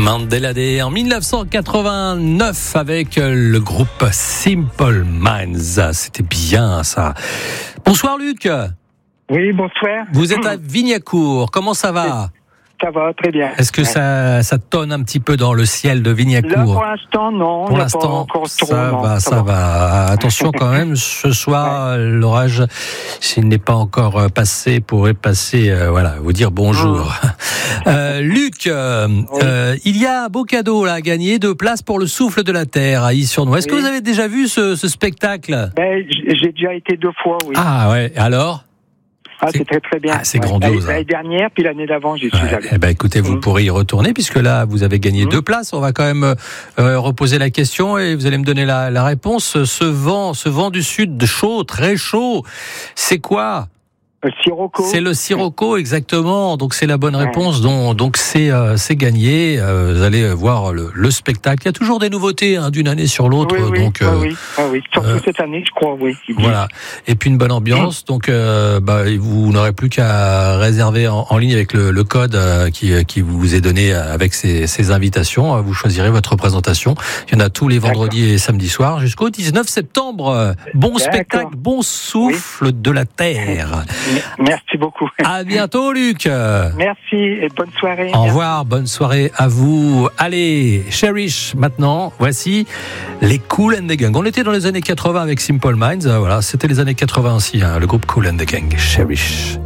Mandela Day en 1989 avec le groupe Simple Minds. C'était bien ça. Bonsoir Luc. Oui, bonsoir. Vous êtes à Vignacourt. Comment ça va ? Ça va, très bien. Est-ce que ça tonne un petit peu dans le ciel de Vignacourt ? Là, pour l'instant, non. Pour l'instant, ça va. Attention quand même, ce soir, l'orage, s'il n'est pas encore passé, pourrait passer, vous dire bonjour. Luc, il y a un beau cadeau là à gagner, 2 places pour le Souffle de la Terre à Is-sur-Noué. Est-ce que vous avez déjà vu ce spectacle ? J'ai déjà été 2 fois, oui. Ah ouais, alors ? C'est très très bien. C'est grandiose. L'année dernière, puis l'année d'avant, j'y suis allé. Écoutez, vous pourrez y retourner, puisque là, vous avez gagné 2 places. On va quand même reposer la question et vous allez me donner la réponse. Ce vent du sud chaud, très chaud, c'est quoi ? Le Sirocco. C'est le Sirocco, exactement. Donc c'est la bonne réponse. Donc c'est gagné. Vous allez voir le spectacle. Il y a toujours des nouveautés d'une année sur l'autre. Oui. Surtout cette année, je crois. Oui. Voilà. Et puis une bonne ambiance. Donc vous n'aurez plus qu'à réserver en ligne avec le code qui vous est donné avec ces invitations. Vous choisirez votre représentation. Il y en a tous les vendredis et samedis soirs jusqu'au 19 septembre. Bon spectacle, bon souffle de la terre. Merci beaucoup. À bientôt, Luc. Merci et bonne soirée. Au revoir, bonne soirée à vous. Allez, Cherish, maintenant, voici les Kool and the Gang. On était dans les années 80 avec Simple Minds. Voilà, c'était les années 80 aussi, le groupe Kool and the Gang. Cherish.